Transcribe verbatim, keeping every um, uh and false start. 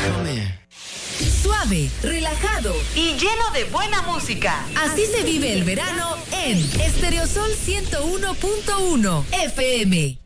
Suave, relajado y lleno de buena música. Así se vive el verano en Estereosol ciento uno punto uno F M.